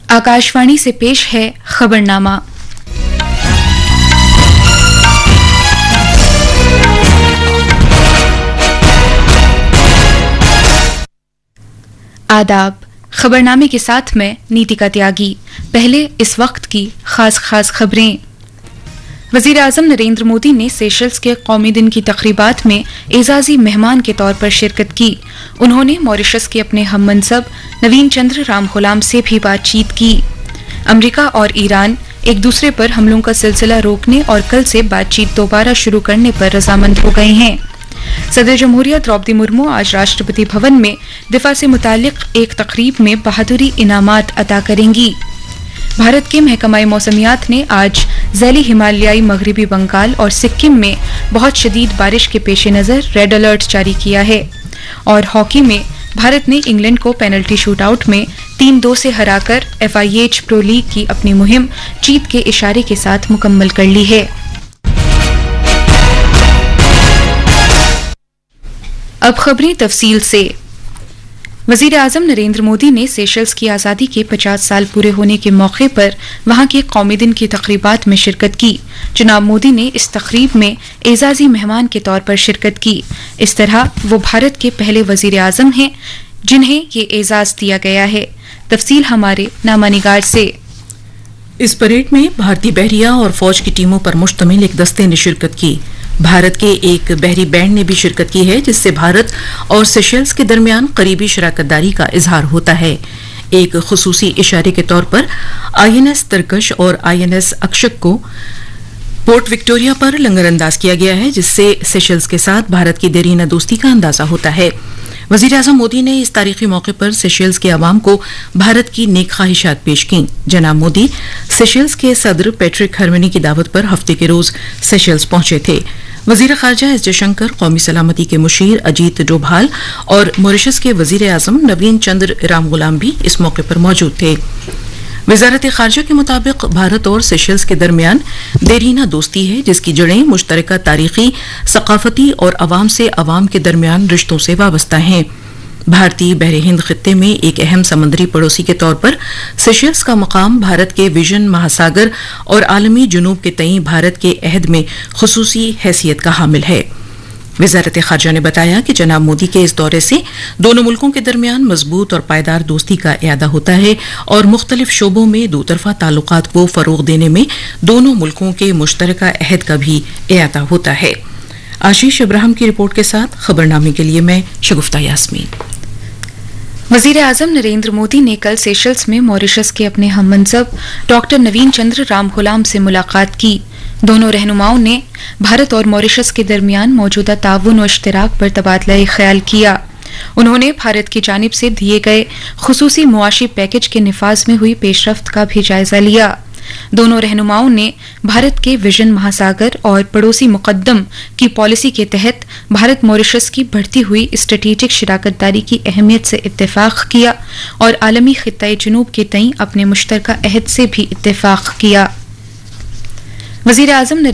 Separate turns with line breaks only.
आकाशवाणी से पेश है खबरनामा। आदाब। खबरनामे के साथ मैं नीतिका त्यागी। पहले इस वक्त की खास खबरें। वजीर आजम नरेंद्र मोदी ने सेशल्स के कौमी दिन की तकरीबात में एजाजी मेहमान के तौर पर शिरकत की। उन्होंने मॉरिशस के अपने हम मनसब नवीन चंद्र रामगुलाम से भी बातचीत की। अमेरिका और ईरान एक दूसरे पर हमलों का सिलसिला रोकने और कल से बातचीत दोबारा शुरू करने पर रजामंद हो गए हैं। सदर जमहूरिया द्रौपदी मुर्मू आज राष्ट्रपति भवन में दिफा से मुतालिक एक तकरीब में बहादुरी इनामात अता करेंगी। भारत के महकमा मौसमियात ने आज ज़ैली हिमालयाई मगरबी बंगाल और सिक्किम में बहुत शदीद बारिश के पेश नज़र रेड अलर्ट जारी किया है। और हॉकी में भारत ने इंग्लैंड को पेनल्टी शूटआउट में 3-2 से हराकर FIH प्रो लीग की अपनी मुहिम जीत के इशारे के साथ मुकम्मल कर ली है। अब खबरें तफसील से। वजीर आजम नरेंद्र मोदी ने सेशल्स की आज़ादी के 50 साल पूरे होने के मौके पर वहां के कौमी दिन की तकरीबात में शिरकत की। जनाब मोदी ने इस तकरीब में एजाजी मेहमान के तौर पर शिरकत की। इस तरह वो भारत के पहले वजीर आजम हैं जिन्हें ये एजाज दिया गया है। तफसील हमारे नामानिगार से।
इस परेड में भारतीय बहरिया और फौज की टीमों पर मुश्तमिल एक दस्ते ने शिरकत की। भारत के एक बहरी बैंड ने भी शिरकत की है, जिससे भारत और सेशल्स के दरमियान करीबी शराकतदारी का इजहार होता है। एक खुसूसी इशारे के तौर पर INS तरकश और INS अक्षक को पोर्ट विक्टोरिया पर लंगरअंदाज किया गया है, जिससे सेशल्स के साथ भारत की देरीना दोस्ती का अंदाजा होता है। वजीर आजम मोदी ने इस तारीखी मौके पर सेशल्स के अवाम को भारत की नेक ख्वाहिशात पेश की। जनाब मोदी सेशल्स के सदर पैट्रिक हरमनी की दावत पर हफ्ते के रोज सेशल्स पहुंचे थे। वजीर खारजा एस जयशंकर, कौमी सलामती के मुशीर अजीत डोभाल और मॉरिशस के वजीर आजम नवीन चंद्र रामगुलाम भी इस मौके पर मौजूद थे। वजारत खारजा के मुताबिक भारत और सेशल्स के दरमियान देरीना दोस्ती है, जिसकी जड़ें मुश्तरका तारीखी, सकाफती और अवाम से अवाम के दरमियान रिश्तों से वाबस्ता हैं। भारतीय बहरे हिंद खित्ते में एक अहम समुद्री पड़ोसी के तौर पर सेशल्स का मकाम भारत के विजन महासागर और आलमी जुनूब के तई भारत के अहद में खुसूसी हैसियत का हामिल है। वजारत खारजा ने बताया कि जनाब मोदी के इस दौरे से दोनों मुल्कों के दरमियान मजबूत और पायदार दोस्ती का इयादा होता है और मुख्तलिफ शोबों में दो तरफा ताल्लुकात को फरोग देने में दोनों मुल्कों के मुश्तरका अहद का भी इयादा होता है। आशीष इब्राहिम की रिपोर्ट के साथ खबरनामे के लिए मैं शगुफ्ता यास्मीन।
वजीर आजम नरेंद्र मोदी ने कल सेशल्स में मॉरिशस के अपने हम मनसब डॉक्टर नवीन चंद्र रामगुलाम से मुलाकात की। दोनों रहनुमाओं ने भारत और मॉरिशस के दरमियान मौजूदा ताउन और इश्तराक पर तबादला ख्याल किया। उन्होंने भारत की जानिब से दिए गए खुसूसी मुआशी पैकेज के निफाज में हुई पेशरफ्त का भी जायजा लिया। दोनों रहनुमाओं ने भारत के विजन महासागर और पड़ोसी मुकद्दम की पॉलिसी के तहत भारत मॉरिशस की बढ़ती हुई स्ट्रेटेजिक शराकतदारी की अहमियत से इत्तेफाक किया और आलमी खित्ता जुनूब के तई अपने मुश्तरका अहद से भी इत्तेफाक किया। वजीर आजम